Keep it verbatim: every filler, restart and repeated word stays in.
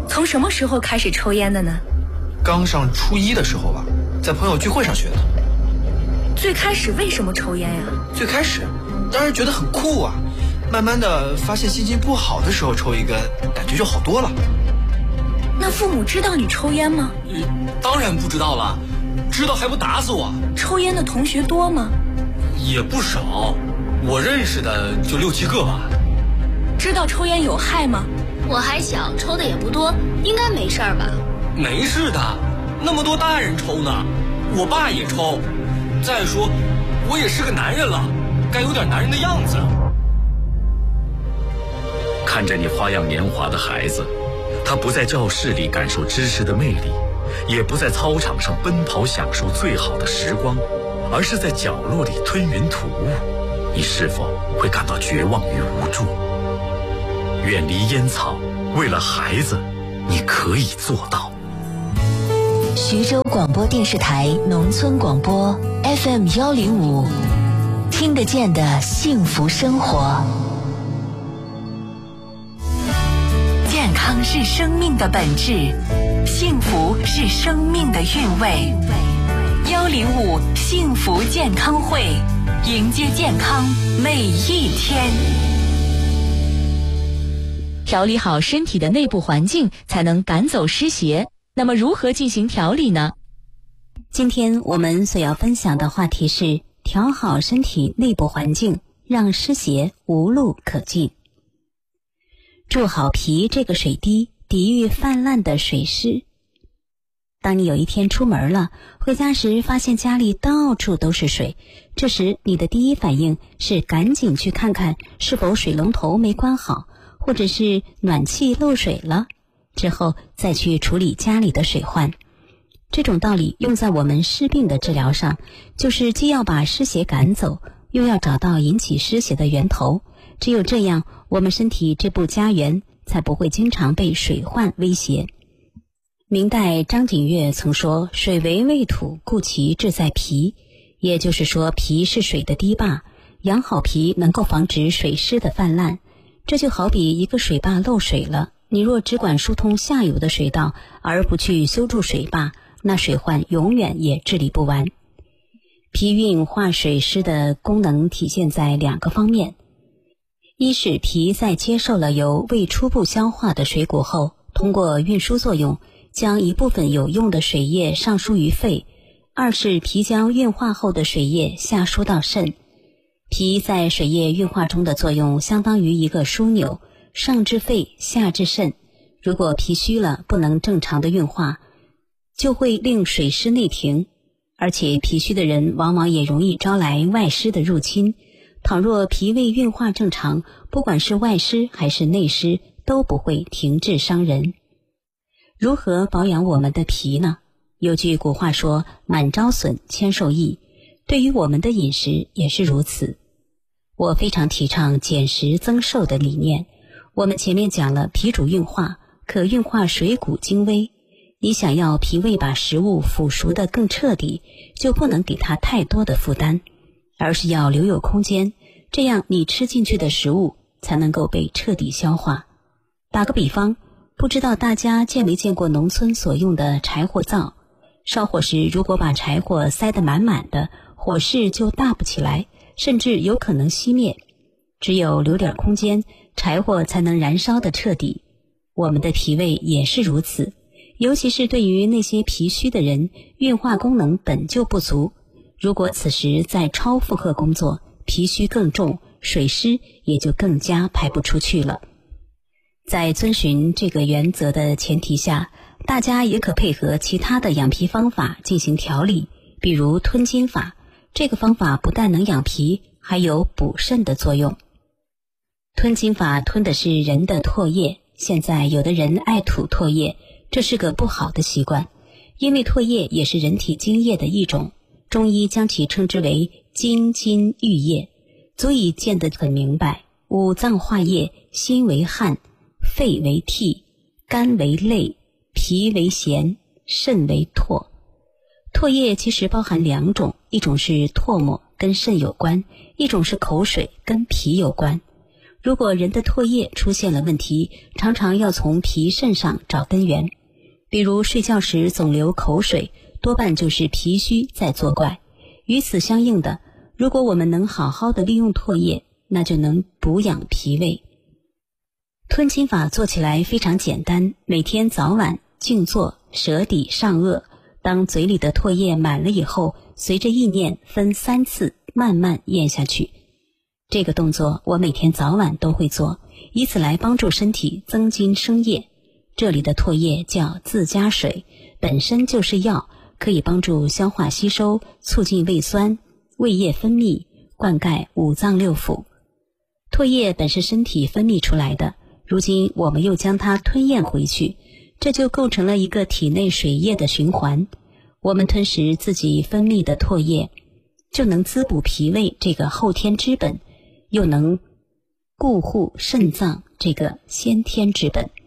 从什么时候开始抽烟的呢？ 刚上初一的时候吧，在朋友聚会上学的。 最开始为什么抽烟呀？ 最开始当然觉得很酷啊，慢慢的发现心情不好的时候抽一根，感觉就好多了。 那父母知道你抽烟吗？ 呃，当然不知道了，知道还不打死我。 抽烟的同学多吗？ 也不少，我认识的就六七个吧。 知道抽烟有害吗？ 我还小，抽的也不多，应该没事儿吧？ 没事的，那么多大人抽呢，我爸也抽。再说，我也是个男人了，该有点男人的样子。 看着你花样年华的孩子，他不在教室里感受知识的魅力，也不在操场上奔跑享受最好的时光，而是在角落里吞云吐雾，你是否会感到绝望与无助？远离烟草，为了孩子，你可以做到。 徐州广播电视台农村广播 F M 幺零五，听得见的幸福生活。健康是生命的本质，幸福是生命的韵味。幺零五幸福健康会，迎接健康每一天。调理好身体的内部环境，才能赶走湿邪。那么如何进行调理呢？ 今天我们所要分享的话题是调好身体内部环境，让湿邪无路可进。筑好脾这个水滴，抵御泛滥的水湿。当你有一天出门了，回家时发现家里到处都是水，这时你的第一反应是赶紧去看看是否水龙头没关好，或者是暖气漏水了，之后再去处理家里的水患。这种道理用在我们湿病的治疗上，就是既要把湿邪赶走，又要找到引起湿邪的源头。只有这样，我们身体这部家园才不会经常被水患威胁。明代张景岳曾说，水为胃土，故其志在脾，也就是说脾是水的堤坝，养好脾能够防止水湿的泛滥。这就好比一个水坝漏水了，你若只管疏通下游的水道，而不去修筑水坝，那水患永远也治理不完。脾运化水湿的功能体现在两个方面，一是脾在接受了由胃初步消化的水谷后，通过运输作用，将一部分有用的水液上输于肺；二是脾将运化后的水液下输到肾。脾在水液运化中的作用相当于一个枢纽，上至肺，下至肾。如果脾虚了，不能正常的运化，就会令水湿内停，而且脾虚的人往往也容易招来外湿的入侵。倘若脾胃运化正常，不管是外湿还是内湿，都不会停滞伤人。如何保养我们的脾呢？有句古话说，满招损，谦受益。对于我们的饮食也是如此。我非常提倡减食增瘦的理念。我们前面讲了，脾主运化，可运化水谷精微。你想要脾胃把食物腐熟得更彻底，就不能给它太多的负担，而是要留有空间，这样你吃进去的食物才能够被彻底消化。打个比方，不知道大家见没见过农村所用的柴火灶？烧火时如果把柴火塞得满满的，火势就大不起来，甚至有可能熄灭。只有留点空间，柴火才能燃烧得彻底。我们的脾胃也是如此，尤其是对于那些脾虚的人，运化功能本就不足，如果此时再超负荷工作，脾虚更重，水湿也就更加排不出去了。在遵循这个原则的前提下，大家也可配合其他的养脾方法进行调理，比如吞金法。这个方法不但能养脾，还有补肾的作用。吞金法吞的是人的唾液，现在有的人爱吐唾液，这是个不好的习惯，因为唾液也是人体津液的一种，中医将其称之为精津郁液，足以见得很明白。五脏化液，心为汗，肺为涕，肝为泪，脾为涎，肾为唾。唾液其实包含两种，一种是唾沫，跟肾有关；一种是口水，跟脾有关。 如果人的唾液出现了问题，常常要从脾肾上找根源。比如睡觉时总流口水，多半就是脾虚在作怪。与此相应的，如果我们能好好的利用唾液，那就能补养脾胃。吞津法做起来非常简单，每天早晚静坐，舌抵上颚，当嘴里的唾液满了以后，随着意念分三次慢慢咽下去。这个动作我每天早晚都会做，以此来帮助身体增津生液。这里的唾液叫自家水，本身就是药，可以帮助消化吸收，促进胃酸、胃液分泌，灌溉五脏六腑。唾液本是身体分泌出来的，如今我们又将它吞咽回去，这就构成了一个体内水液的循环。我们吞食自己分泌的唾液，就能滋补脾胃这个后天之本，又能固护肾脏这个先天之本。